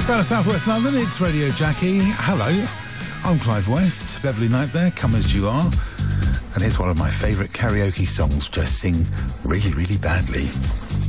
Just out of southwest London, it's Radio Jackie. Hello, I'm Clive West. Beverly Knight there, come as you are. And here's one of my favourite karaoke songs, which I sing really, really badly.